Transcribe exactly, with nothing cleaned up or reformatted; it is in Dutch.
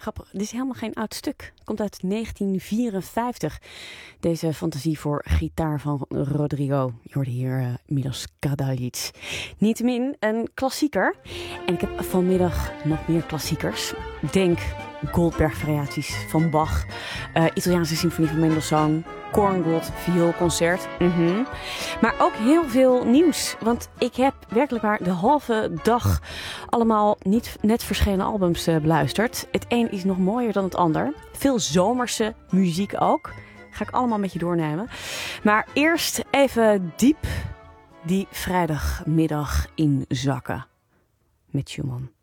Grappig, dit is helemaal geen oud stuk. Het komt uit negentien vierenvijftig. Deze fantasie voor gitaar van Rodrigo. Je hoorde hier uh, Milos Kardalic. Niettemin een klassieker. En ik heb vanmiddag nog meer klassiekers. Denk Goldberg-variaties van Bach. Uh, Italiaanse symfonie van Mendelssohn. Korngold, vioolconcert. Mm-hmm. Maar ook heel veel nieuws. Want ik heb werkelijk maar de halve dag allemaal niet net verschenen albums uh, beluisterd. Het een is nog mooier dan het ander. Veel zomerse muziek ook. Ga ik allemaal met je doornemen. Maar eerst even diep die vrijdagmiddag inzakken. Met Schumann.